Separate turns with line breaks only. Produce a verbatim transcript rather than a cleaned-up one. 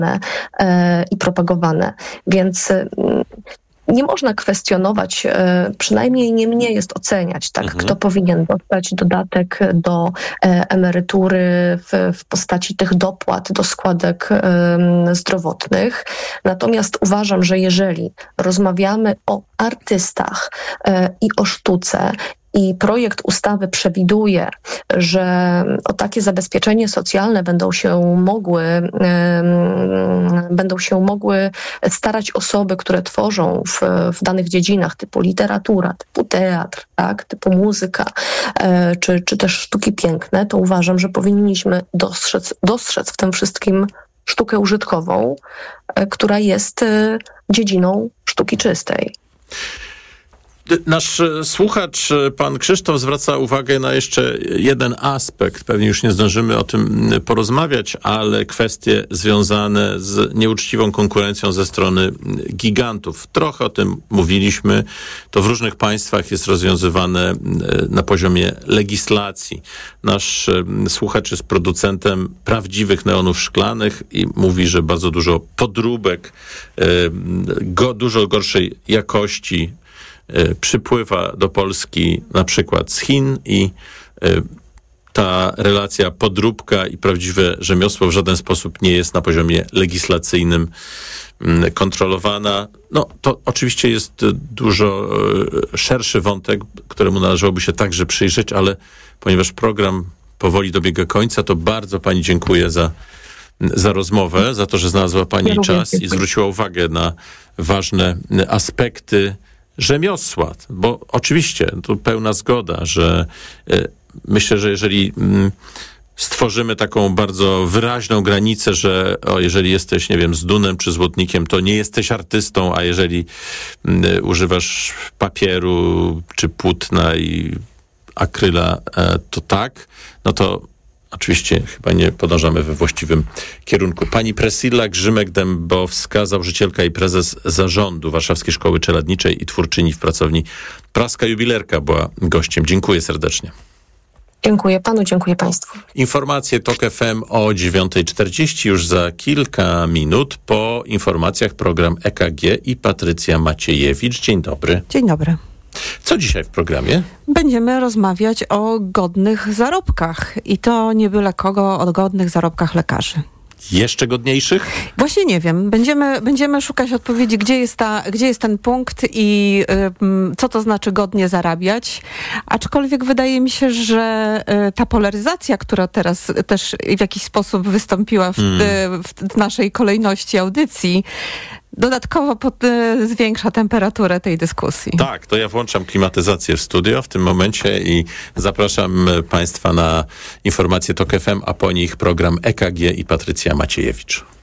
i propagowane. Więc nie można kwestionować, przynajmniej nie mnie jest oceniać, tak, mhm. kto powinien dostać dodatek do emerytury w, w postaci tych dopłat do składek um, zdrowotnych. Natomiast uważam, że jeżeli rozmawiamy o artystach um, i o sztuce, i projekt ustawy przewiduje, że o takie zabezpieczenie socjalne będą się mogły, um, będą się mogły starać osoby, które tworzą w, w danych dziedzinach typu literatura, typu teatr, tak, typu muzyka, e, czy, czy też sztuki piękne, to uważam, że powinniśmy dostrzec, dostrzec w tym wszystkim sztukę użytkową, e, która jest e, dziedziną sztuki czystej.
Nasz słuchacz, pan Krzysztof, zwraca uwagę na jeszcze jeden aspekt. Pewnie już nie zdążymy o tym porozmawiać, ale kwestie związane z nieuczciwą konkurencją ze strony gigantów. Trochę o tym mówiliśmy. To w różnych państwach jest rozwiązywane na poziomie legislacji. Nasz słuchacz jest producentem prawdziwych neonów szklanych i mówi, że bardzo dużo podróbek, go, dużo gorszej jakości przypływa do Polski na przykład z Chin i ta relacja podróbka i prawdziwe rzemiosło w żaden sposób nie jest na poziomie legislacyjnym kontrolowana. No to oczywiście jest dużo szerszy wątek, któremu należałoby się także przyjrzeć, ale ponieważ program powoli dobiega końca, to bardzo pani dziękuję za, za rozmowę, za to, że znalazła pani ja czas i zwróciła uwagę na ważne aspekty rzemiosła, bo oczywiście tu pełna zgoda, że y, myślę, że jeżeli y, stworzymy taką bardzo wyraźną granicę, że o, jeżeli jesteś, nie wiem, z Dunem czy złotnikiem, to nie jesteś artystą, a jeżeli y, używasz papieru czy płótna i akryla, y, to tak, no to oczywiście chyba nie podążamy we właściwym kierunku. Pani Priscilla Grzymek-Dębowska, założycielka i prezes zarządu Warszawskiej Szkoły Czeladniczej i twórczyni w pracowni Praska Jubilerka była gościem. Dziękuję serdecznie.
Dziękuję panu, dziękuję państwu.
Informacje TOK F M o dziewiąta czterdzieści już za kilka minut. Po informacjach program E K G i Patrycja Maciejewicz. Dzień dobry.
Dzień dobry.
Co dzisiaj w programie?
Będziemy rozmawiać o godnych zarobkach i to nie byle kogo, o godnych zarobkach lekarzy.
Jeszcze godniejszych?
Właśnie nie wiem. Będziemy, będziemy szukać odpowiedzi, gdzie jest, ta, gdzie jest ten punkt i y, co to znaczy godnie zarabiać. Aczkolwiek wydaje mi się, że y, ta polaryzacja, która teraz też w jakiś sposób wystąpiła w, hmm. y, w naszej kolejności audycji, dodatkowo pod, y, zwiększa temperaturę tej dyskusji.
Tak, to ja włączam klimatyzację w studio w tym momencie i zapraszam państwa na informacje TOK F M, a po nich program E K G i Patrycja Maciejewicz.